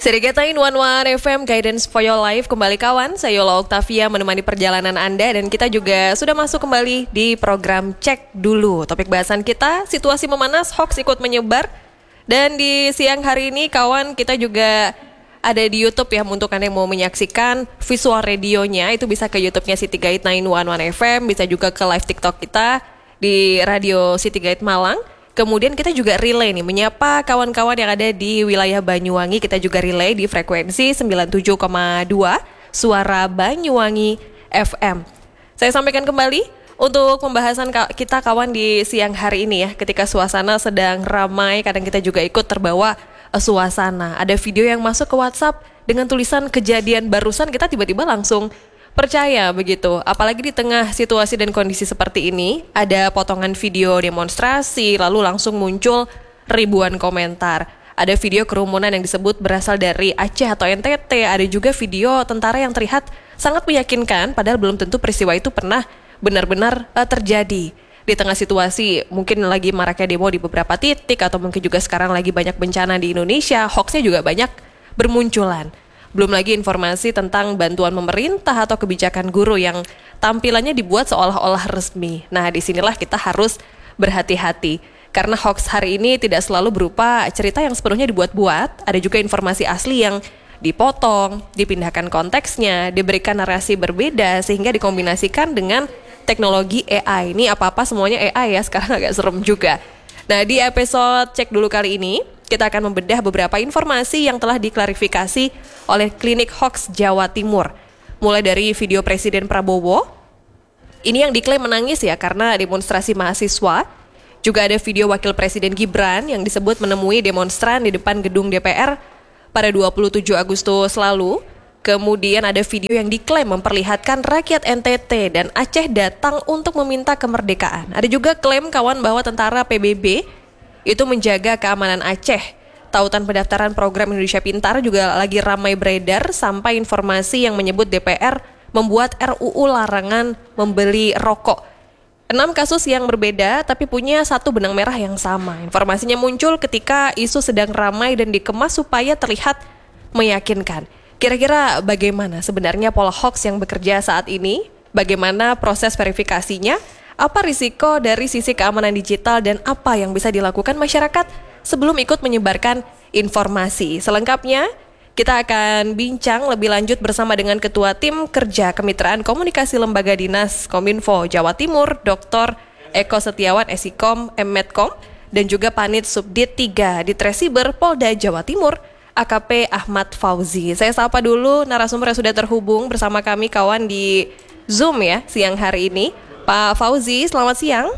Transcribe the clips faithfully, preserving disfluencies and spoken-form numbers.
Sirigatain One One F M Guidance for Your Life kembali kawan. Saya Yola Octavia menemani perjalanan Anda dan kita juga sudah masuk kembali di program Cek Dulu. Topik bahasan kita situasi memanas, hoax ikut menyebar. Dan di siang hari ini kawan kita juga ada di YouTube ya, untuk Anda yang mau menyaksikan visual radionya itu bisa ke YouTube-nya City Guide sembilan satu satu F M, bisa juga ke live TikTok kita di Radio City Guide Malang. Kemudian kita juga relay nih, menyapa kawan-kawan yang ada di wilayah Banyuwangi. Kita juga relay di frekuensi sembilan puluh tujuh koma dua Suara Banyuwangi F M. Saya sampaikan kembali untuk pembahasan kita kawan di siang hari ini ya. Ketika suasana sedang ramai, kadang kita juga ikut terbawa suasana. Ada video yang masuk ke WhatsApp dengan tulisan kejadian barusan, kita tiba-tiba langsung percaya begitu. Apalagi di tengah situasi dan kondisi seperti ini, ada potongan video demonstrasi, lalu langsung muncul ribuan komentar. Ada video kerumunan yang disebut berasal dari Aceh atau N T T. Ada juga video tentara yang terlihat sangat meyakinkan, padahal belum tentu peristiwa itu pernah benar-benar uh, terjadi. Di tengah situasi mungkin lagi maraknya demo di beberapa titik, atau mungkin juga sekarang lagi banyak bencana di Indonesia, hoaxnya juga banyak bermunculan. Belum lagi informasi tentang bantuan pemerintah atau kebijakan guru yang tampilannya dibuat seolah-olah resmi. Nah, disinilah kita harus berhati-hati. Karena hoax hari ini tidak selalu berupa cerita yang sepenuhnya dibuat-buat. Ada juga informasi asli yang dipotong, dipindahkan konteksnya, diberikan narasi berbeda, sehingga dikombinasikan dengan teknologi A I. Ini apa-apa semuanya A I ya, sekarang agak serem juga. Nah, di episode Cek Dulu kali ini, kita akan membedah beberapa informasi yang telah diklarifikasi oleh Klinik Hoax Jawa Timur. Mulai dari video Presiden Prabowo, ini yang diklaim menangis ya karena demonstrasi mahasiswa. Juga ada video Wakil Presiden Gibran yang disebut menemui demonstran di depan gedung D P R pada dua puluh tujuh Agustus lalu. Kemudian ada video yang diklaim memperlihatkan rakyat N T T dan Aceh datang untuk meminta kemerdekaan. Ada juga klaim kawan bahwa tentara P B B itu menjaga keamanan Aceh. Tautan pendaftaran program Indonesia Pintar juga lagi ramai beredar, sampai informasi yang menyebut D P R membuat R U U larangan membeli rokok. Enam kasus yang berbeda tapi punya satu benang merah yang sama. Informasinya muncul ketika isu sedang ramai dan dikemas supaya terlihat meyakinkan. Kira-kira bagaimana sebenarnya pola hoax yang bekerja saat ini? Bagaimana proses verifikasinya? Apa risiko dari sisi keamanan digital dan apa yang bisa dilakukan masyarakat sebelum ikut menyebarkan informasi? Selengkapnya, kita akan bincang lebih lanjut bersama dengan Ketua Tim Kerja Kemitraan Komunikasi Lembaga Dinas Kominfo Jawa Timur, Doktor Eko Setiawan Esikom M Medcom, dan juga Panit Subdit tiga di Tresiber Polda Jawa Timur, A K P Ahmad Fauzi. Saya sapa dulu narasumber yang sudah terhubung bersama kami kawan di Zoom ya siang hari ini. Pak Fauzi, selamat siang.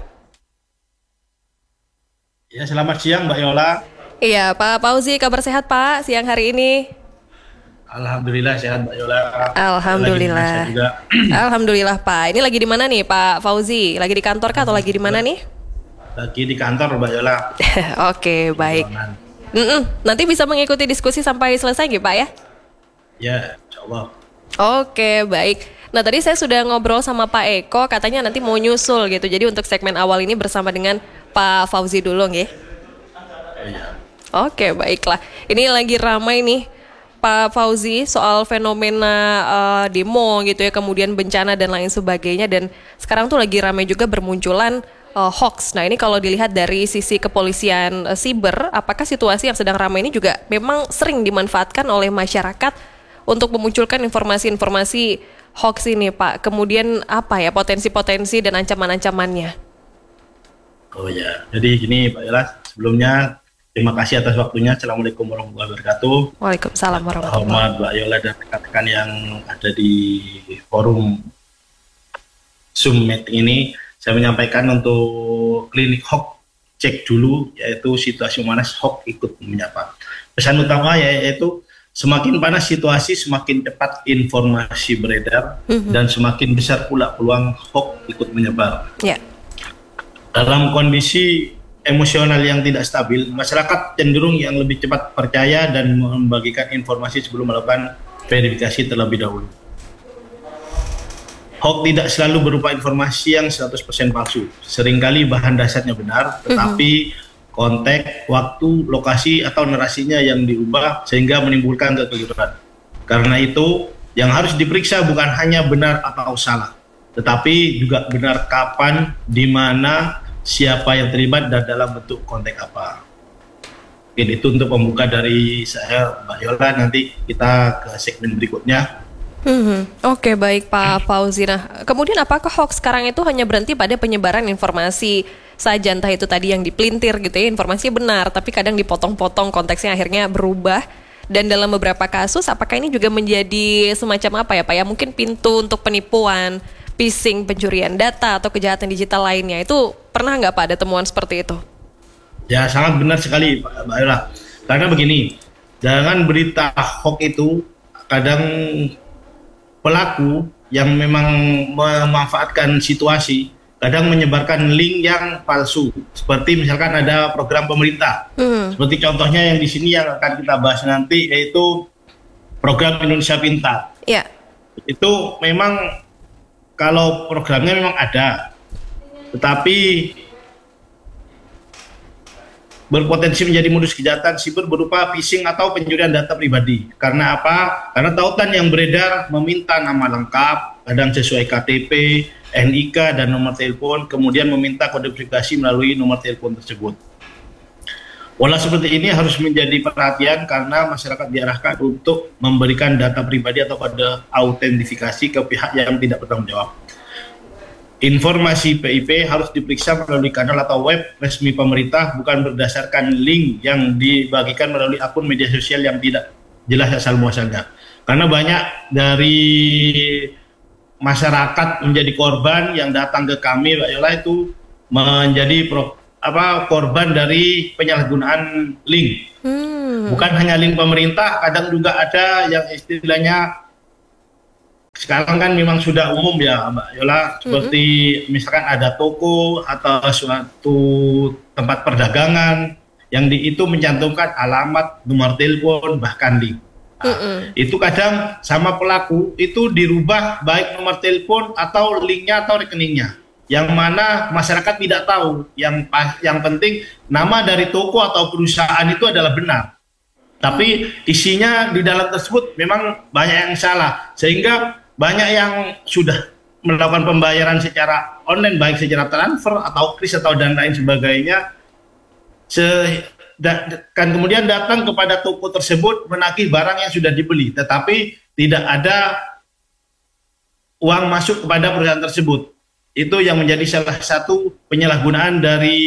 Ya, selamat siang Mbak Yola. Iya, Pak Fauzi, kabar sehat Pak siang hari ini? Alhamdulillah sehat Mbak Yola. Alhamdulillah. Alhamdulillah Pak. Ini lagi di mana nih Pak Fauzi? Lagi di kantor kah atau lagi di mana nih? Lagi di kantor Mbak Yola. Oke, baik. Mm-mm. Nanti bisa mengikuti diskusi sampai selesai nggih Pak ya? Ya, insya Allah. Oke, baik. Nah, tadi saya sudah ngobrol sama Pak Eko, katanya nanti mau nyusul gitu. Jadi untuk segmen awal ini bersama dengan Pak Fauzi dulu nggih. Iya. Oke, baiklah. Ini lagi ramai nih Pak Fauzi soal fenomena uh, demo gitu ya, kemudian bencana dan lain sebagainya, dan sekarang tuh lagi ramai juga bermunculan uh, hoax. Nah, ini kalau dilihat dari sisi kepolisian uh, siber, apakah situasi yang sedang ramai ini juga memang sering dimanfaatkan oleh masyarakat untuk memunculkan informasi-informasi hoax ini Pak? Kemudian apa ya potensi-potensi dan ancaman-ancamannya? Oh ya, jadi gini Pak Yola, sebelumnya terima kasih atas waktunya. Assalamualaikum warahmatullahi wabarakatuh. Waalaikumsalam warahmatullahi wabarakatuh. Hormat Mbak Yola dan rekan-rekan yang ada di forum Zoom meeting ini. Saya menyampaikan untuk Klinik Hoax Cek Dulu, yaitu situasi panas hoax ikut menyapa. Pesan utama yaitu semakin panas situasi, semakin cepat informasi beredar, mm-hmm. dan semakin besar pula peluang hoax ikut menyebar. Yeah. Dalam kondisi emosional yang tidak stabil, masyarakat cenderung yang lebih cepat percaya dan membagikan informasi sebelum melakukan verifikasi terlebih dahulu. Hoax tidak selalu berupa informasi yang seratus persen palsu. Seringkali bahan dasarnya benar, tetapi mm-hmm. kontak, waktu, lokasi atau narasinya yang diubah sehingga menimbulkan kekeliruan. Karena itu yang harus diperiksa bukan hanya benar atau salah, tetapi juga benar kapan, di mana, siapa yang terlibat dan dalam bentuk kontak apa. Oke, itu untuk pembuka dari saya, Mbak Yola. Nanti kita ke segmen berikutnya. Hmm, Oke, baik Pak Fauzi. Nah, kemudian apakah hoax sekarang itu hanya berhenti pada penyebaran informasi saja, entah itu tadi yang dipelintir gitu ya, informasinya benar, tapi kadang dipotong-potong, konteksnya akhirnya berubah. Dan dalam beberapa kasus, apakah ini juga menjadi semacam apa ya Pak ya, mungkin pintu untuk penipuan, phishing, pencurian data, atau kejahatan digital lainnya. Itu pernah nggak Pak ada temuan seperti itu? Ya, sangat benar sekali Mbak Yola. Karena begini, jangan berita hoax itu kadang pelaku yang memang memanfaatkan situasi kadang menyebarkan link yang palsu, seperti misalkan ada program pemerintah, hmm. seperti contohnya yang di sini yang akan kita bahas nanti, yaitu program Indonesia Pintar. Yeah. Itu memang kalau programnya memang ada, tetapi berpotensi menjadi modus kejahatan siber berupa phishing atau pencurian data pribadi. Karena apa? Karena tautan yang beredar meminta nama lengkap, kadang sesuai K T P, N I K, dan nomor telepon, kemudian meminta kode verifikasi melalui nomor telepon tersebut. Pola seperti ini harus menjadi perhatian karena masyarakat diarahkan untuk memberikan data pribadi atau kode autentifikasi ke pihak yang tidak bertanggung jawab. Informasi P I P harus diperiksa melalui kanal atau web resmi pemerintah, bukan berdasarkan link yang dibagikan melalui akun media sosial yang tidak jelas asal muasalnya. Karena banyak dari masyarakat menjadi korban yang datang ke kami, Mbak Yola, itu menjadi pro, apa, korban dari penyalahgunaan link. Hmm. Bukan hanya link pemerintah, kadang juga ada yang istilahnya sekarang kan memang sudah umum ya Mbak Yola, seperti mm-hmm. misalkan ada toko atau suatu tempat perdagangan yang di itu mencantumkan alamat, nomor telepon, bahkan link. Nah, mm-hmm. itu kadang sama pelaku itu dirubah baik nomor telepon atau linknya atau rekeningnya, yang mana masyarakat tidak tahu. Yang yang penting nama dari toko atau perusahaan itu adalah benar, tapi isinya di dalam tersebut memang banyak yang salah, sehingga banyak yang sudah melakukan pembayaran secara online, baik secara transfer atau kris atau dan lain sebagainya, se- da- kan kemudian datang kepada toko tersebut menagih barang yang sudah dibeli, tetapi tidak ada uang masuk kepada perusahaan tersebut. Itu yang menjadi salah satu penyalahgunaan dari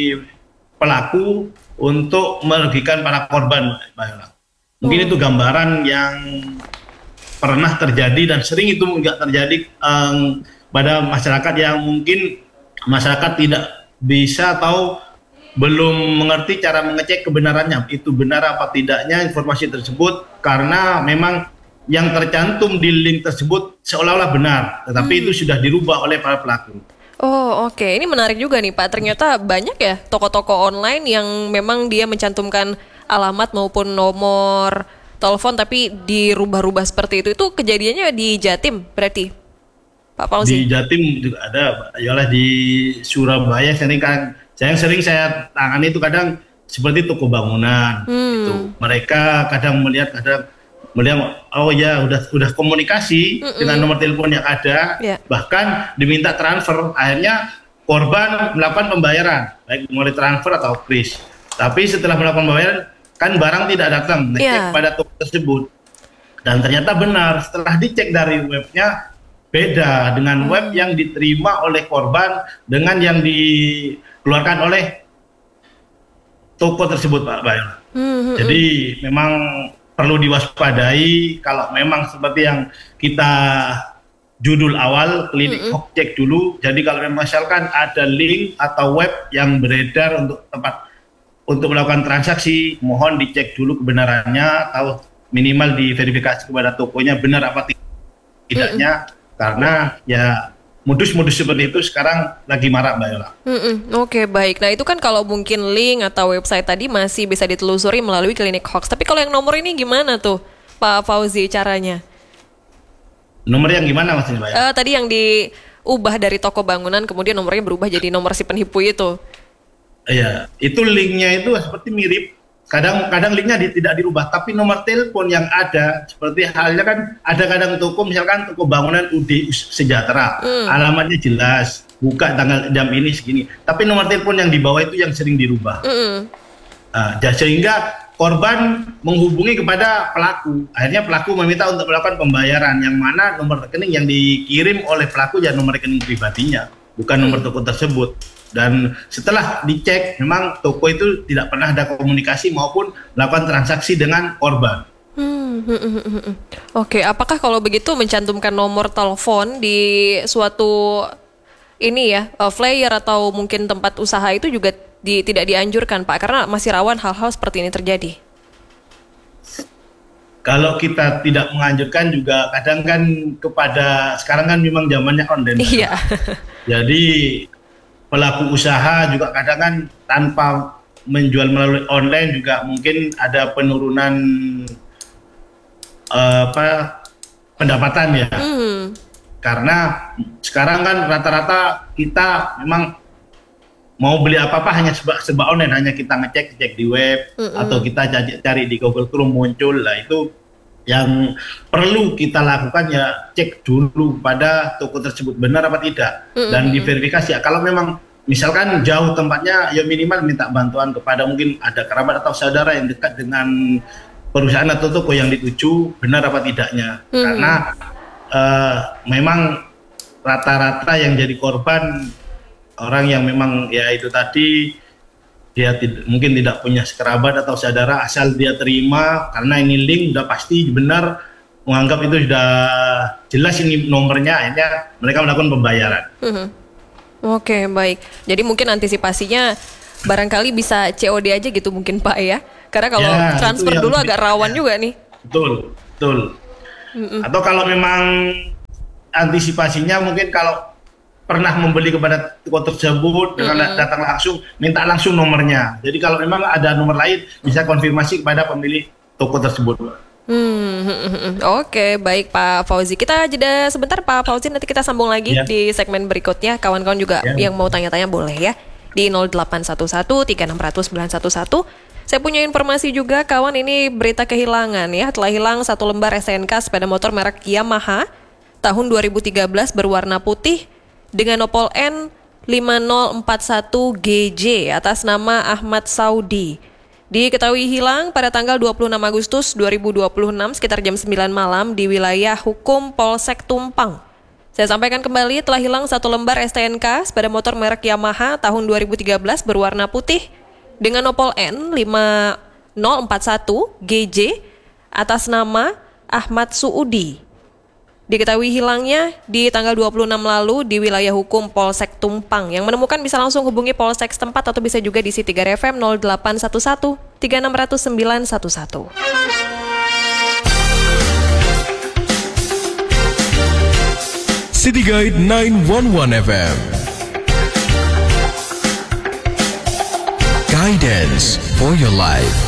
pelaku untuk merugikan para korban. Mungkin oh. itu gambaran yang pernah terjadi dan sering itu juga terjadi um, pada masyarakat yang mungkin masyarakat tidak bisa atau belum mengerti cara mengecek kebenarannya, itu benar apa tidaknya informasi tersebut, karena memang yang tercantum di link tersebut seolah-olah benar, tetapi hmm. itu sudah dirubah oleh para pelaku. Oh oke, okay. Ini menarik juga nih Pak, ternyata banyak ya toko-toko online yang memang dia mencantumkan alamat maupun nomor telepon tapi dirubah-rubah seperti itu. Itu kejadiannya di Jatim berarti, Pak Fauzi? Di Jatim juga ada, Pak Yola. Di Surabaya sering kan, saya sering saya tangani itu kadang seperti toko bangunan. Hmm. Itu mereka kadang melihat, kadang melihat, oh ya udah udah komunikasi Mm-mm. dengan nomor telepon yang ada, yeah. bahkan diminta transfer. Akhirnya korban melakukan pembayaran baik melalui transfer atau kris. Tapi setelah melakukan pembayaran, kan barang tidak datang, dicek yeah. pada toko tersebut, dan ternyata benar. Setelah dicek dari webnya, beda dengan hmm. web yang diterima oleh korban dengan yang dikeluarkan oleh toko tersebut, Pak Bayu. Hmm. Jadi memang perlu diwaspadai. Kalau memang seperti yang kita judul awal, klinik hoax cek dulu. Jadi kalau misalkan ada link atau web yang beredar untuk tempat untuk melakukan transaksi, mohon dicek dulu kebenarannya atau minimal diverifikasi kepada tokonya benar apa tidaknya, mm-mm. karena ya modus-modus seperti itu sekarang lagi marak, Mbak Yola. Oke, okay, baik. Nah itu kan kalau mungkin link atau website tadi masih bisa ditelusuri melalui klinik hoax. Tapi kalau yang nomor ini gimana tuh, Pak Fauzi, caranya? Nomor yang gimana maksudnya, Mbak? Uh, tadi yang diubah dari toko bangunan kemudian nomornya berubah jadi nomor si penipu itu. Iya, itu linknya itu seperti mirip. Kadang-kadang linknya di, tidak dirubah, tapi nomor telepon yang ada seperti halnya kan ada kadang toko, misalkan toko bangunan U D Sejahtera, hmm. alamatnya jelas, buka tanggal jam ini segini. Tapi nomor telepon yang di bawah itu yang sering dirubah. Hmm. Nah, sehingga korban menghubungi kepada pelaku. Akhirnya pelaku meminta untuk melakukan pembayaran, yang mana nomor rekening yang dikirim oleh pelaku ya nomor rekening pribadinya, bukan nomor toko tersebut. Dan setelah dicek, memang toko itu tidak pernah ada komunikasi maupun melakukan transaksi dengan korban. Hmm, hmm, hmm, hmm. Oke, okay, apakah kalau begitu mencantumkan nomor telepon di suatu ini ya flyer atau mungkin tempat usaha itu juga di, tidak dianjurkan, Pak, karena masih rawan hal-hal seperti ini terjadi? Kalau kita tidak menganjurkan juga kadang kan kepada sekarang kan memang zamannya online. Iya. Jadi pelaku usaha juga kadang kan tanpa menjual melalui online juga mungkin ada penurunan uh, apa pendapatan ya. Mm. Karena sekarang kan rata-rata kita memang mau beli apa-apa hanya serba, serba online, hanya kita ngecek cek di web Mm-mm. atau kita cari, cari di Google Chrome muncul lah. Itu yang perlu kita lakukan ya, cek dulu pada toko tersebut benar apa tidak. Mm-hmm. Dan diverifikasi ya. Kalau memang misalkan jauh tempatnya ya minimal minta bantuan kepada mungkin ada kerabat atau saudara yang dekat dengan perusahaan atau toko yang dituju, benar apa tidaknya. Mm-hmm. Karena uh, memang rata-rata yang jadi korban orang yang memang ya itu tadi dia tid- mungkin tidak punya sekerabat atau saudara, asal dia terima karena ini link udah pasti benar, menganggap itu sudah jelas ini nomornya, akhirnya mereka melakukan pembayaran. Mm-hmm. Oke, baik. Jadi mungkin antisipasinya barangkali bisa C O D aja gitu mungkin, Pak, ya? Karena kalau ya, transfer dulu agak rawan ya. juga nih. Betul, betul. Mm-mm. Atau kalau memang antisipasinya mungkin kalau pernah membeli kepada toko tersebut dengan mm-hmm. datang langsung, minta langsung nomornya. Jadi kalau memang ada nomor lain bisa konfirmasi kepada pemilik toko tersebut. Hmm, Oke, okay, baik Pak Fauzi. Kita jeda sebentar Pak Fauzi, nanti kita sambung lagi yeah. di segmen berikutnya. Kawan-kawan juga yeah. yang mau tanya-tanya boleh ya di nol delapan satu satu tiga enam nol nol sembilan satu satu. Saya punya informasi juga kawan, ini berita kehilangan ya. Telah hilang satu lembar S T N K sepeda motor merek Yamaha tahun dua ribu tiga belas berwarna putih dengan nopol N lima nol empat satu G J atas nama Ahmad Saudi. Diketahui hilang pada tanggal dua puluh enam Agustus dua ribu dua puluh enam sekitar jam sembilan malam di wilayah hukum Polsek Tumpang. Saya sampaikan kembali, telah hilang satu lembar S T N K sepeda motor merek Yamaha tahun dua ribu tiga belas berwarna putih dengan nopol N lima nol empat satu G J atas nama Ahmad Suudi. Diketahui hilangnya di tanggal dua puluh enam lalu di wilayah hukum Polsek Tumpang. Yang menemukan bisa langsung hubungi Polsek setempat atau bisa juga di C tiga R F M nol delapan satu satu tiga enam nol sembilan satu satu. City Guide sembilan satu satu F M. Guidance for your life.